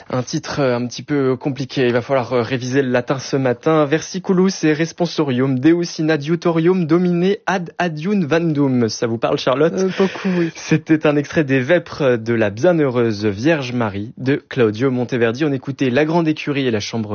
Un titre un petit peu compliqué, il va falloir réviser le latin ce matin. Versiculus et responsorium Deus in adiutorium domine ad adiun vandum. Ça vous parle, Charlotte? Beaucoup, oui. C'était un extrait des Vêpres de la Bienheureuse Vierge Marie de Claudio Monteverdi. On écoutait La Grande Écurie et la Chambre